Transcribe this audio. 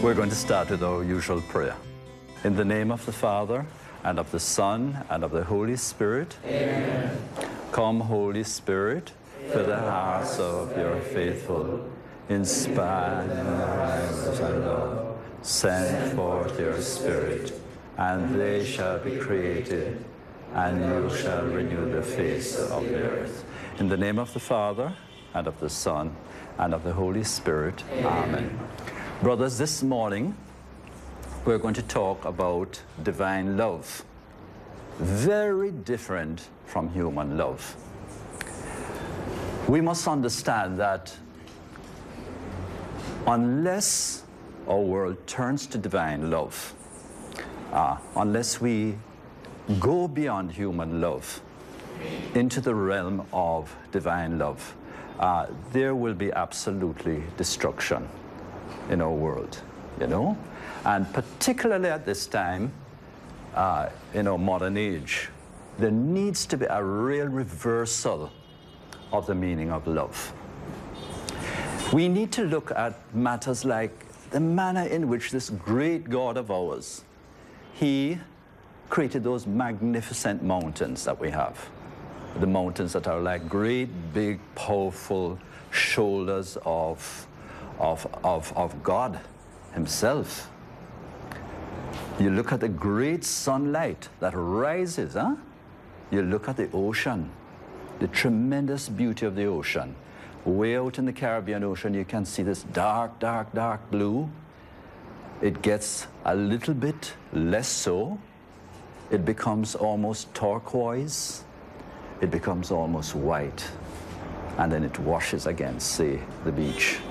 We're going to start with our usual prayer. In the name of the Father, and of the Son, and of the Holy Spirit. Amen. Come, Holy Spirit, fill the hearts of your faithful. Inspire their lives of love. Send forth your Spirit, and they shall be created, and you shall renew the face of the earth. In the name of the Father, and of the Son, and of the Holy Spirit. Amen. Brothers, this morning, we're going to talk about divine love. Very different from human love. We must understand that unless our world turns to divine love, unless we go beyond human love into the realm of divine love, there will be absolutely destruction in our world, you know? And particularly at this time, in our modern age, there needs to be a real reversal of the meaning of love. We need to look at matters like the manner in which this great God of ours, he created those magnificent mountains that we have. The mountains that are like great, big, powerful shoulders of God himself. You look at the great sunlight that rises, huh? You look at the ocean, the tremendous beauty of the ocean. Way out in the Caribbean Ocean, you can see this dark, dark, dark blue. It gets a little bit less so. It becomes almost turquoise. It becomes almost white. And then it washes against, say, the beach.